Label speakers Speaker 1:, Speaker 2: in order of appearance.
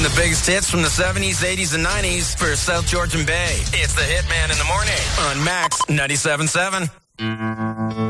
Speaker 1: Playing the biggest hits from the 70s, 80s, and 90s for South Georgian Bay. It's the Hitman in the Morning on Max 97.7.